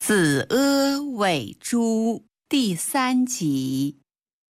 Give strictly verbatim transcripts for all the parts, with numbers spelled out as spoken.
子阿伪诛第三集。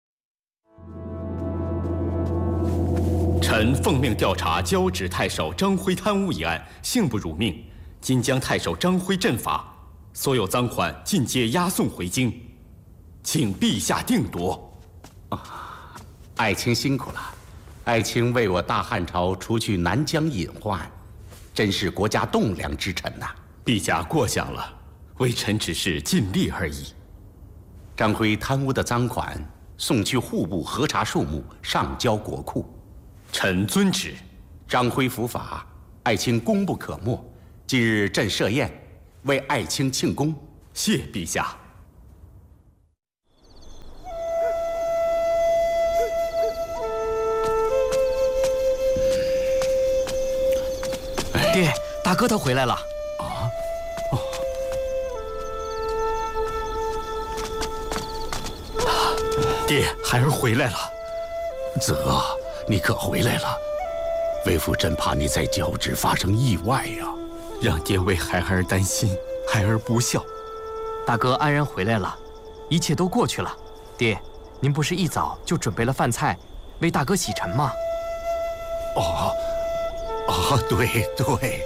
臣奉命调查交趾太守张辉贪污一案，幸不辱命，今将太守张辉阵法，所有赃款尽皆押送回京，请陛下定夺。 啊，爱卿辛苦了，爱卿为我大汉朝除去南疆隐患，真是国家栋梁之臣呐、啊。 陛下过奖了，微臣只是尽力而已。 张辉贪污的赃款送去户部核查数目，上交国库。 臣遵旨。 张辉伏法，爱卿功不可没。今日朕设宴，为爱卿庆功。 谢陛下。 爹，大哥他回来了。 啊？哦。 爹，孩儿回来了。 子阿，你可回来了？为父真怕你在交趾发生意外呀、啊！ 让爹为孩儿担心，孩儿不孝。 大哥安然回来了，一切都过去了。爹，您不是一早就准备了饭菜，为大哥洗尘吗？ 哦，哦，对对。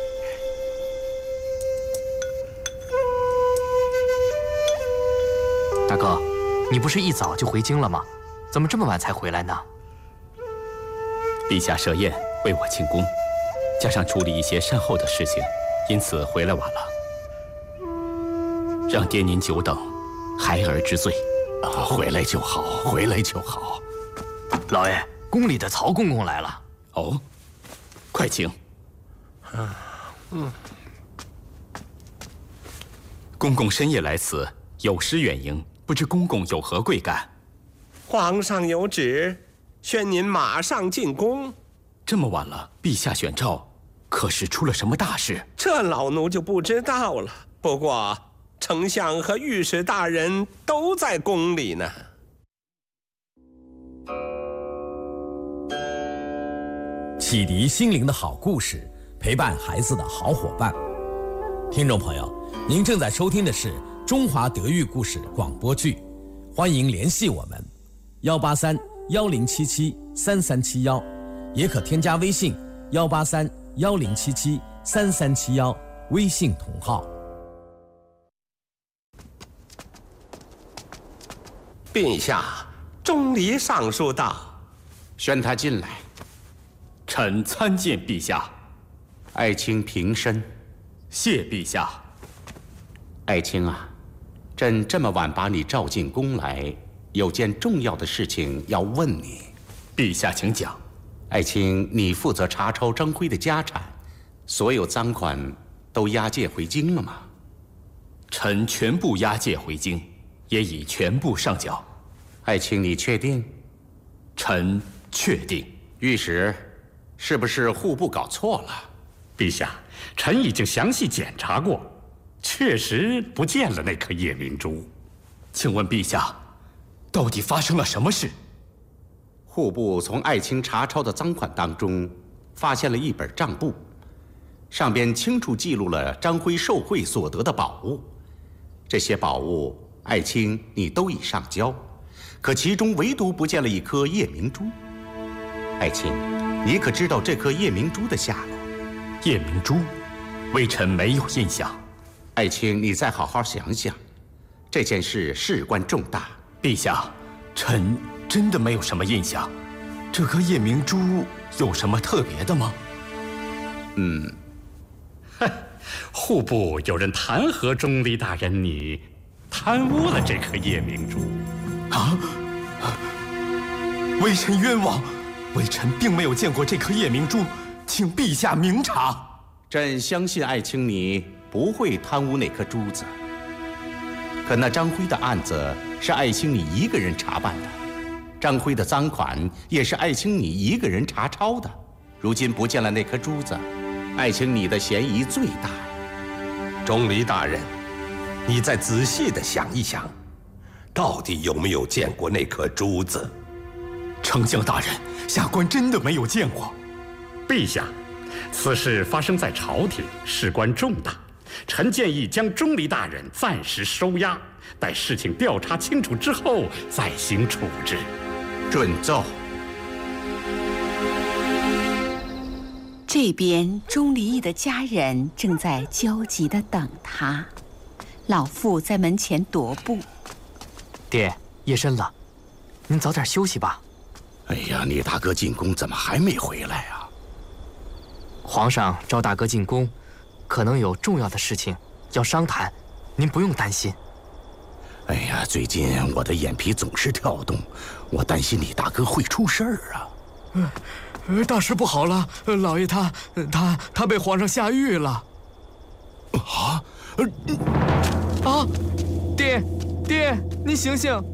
大哥，你不是一早就回京了吗？怎么这么晚才回来呢？ 陛下设宴为我庆功，加上处理一些善后的事情，因此回来晚了。让爹您久等，孩儿知罪。 啊，回来就好，回来就好。 老爷，宫里的曹公公来了。 哦，快请。 啊，嗯。 公公深夜来此，有失远迎，不知公公有何贵干？ 皇上有旨，宣您马上进宫。 这么晚了，陛下选召，可是出了什么大事？ 这老奴就不知道了。不过，丞相和御史大人都在宫里呢。 启迪心灵的好故事，陪伴孩子的好伙伴。听众朋友，您正在收听的是中华德育故事广播剧，欢迎联系我们幺八三幺零七七三三七幺，也可添加微信幺八三幺零七七三三七幺，微信同号。 陛下，钟离上书道， 宣他进来。 臣参见陛下。 爱卿平身。 谢陛下。 爱卿啊，朕这么晚把你召进宫来，有件重要的事情要问你。 陛下请讲。 爱卿，你负责查抄张辉的家产，所有赃款都押解回京了吗？ 臣全部押解回京，也已全部上缴。 爱卿，你确定？ 臣确定。 御史，是不是户部搞错了？ 陛下，臣已经详细检查过，确实不见了那颗夜明珠。 请问陛下，到底发生了什么事？ 户部从爱卿查抄的赃款当中，发现了一本账簿，上边清楚记录了张辉受贿所得的宝物。这些宝物，爱卿你都已上交，可其中唯独不见了一颗夜明珠。爱卿，你可知道这颗夜明珠的下落？ 夜明珠，微臣没有印象。 爱卿，你再好好想想，这件事事关重大。 陛下，臣真的没有什么印象。这颗夜明珠有什么特别的吗？ 嗯， 户部有人弹劾钟离大人你贪污了这颗夜明珠。 啊！微臣冤枉，微臣并没有见过这颗夜明珠，请陛下明察。 朕相信爱卿你不会贪污那颗珠子，可那张辉的案子是爱卿你一个人查办的，张辉的赃款也是爱卿你一个人查抄的，如今不见了那颗珠子，爱卿你的嫌疑最大。 钟离大人，你再仔细的想一想，到底有没有见过那颗珠子？ 丞相大人，下官真的没有见过。 陛下，此事发生在朝廷，事关重大， 臣建议将钟离大人暂时收押，待事情调查清楚之后再行处置。 准奏。 这边钟离义的家人正在焦急地等他，老妇在门前踱步。 爹，夜深了，您早点休息吧。 哎呀，你大哥进宫怎么还没回来啊？ 皇上召大哥进宫，可能有重要的事情要商谈，您不用担心。 哎呀，最近我的眼皮总是跳动，我担心你大哥会出事儿啊。 呃，大事不好了，老爷他他他被皇上下狱了。 啊？ 啊！爹，爹，您醒醒！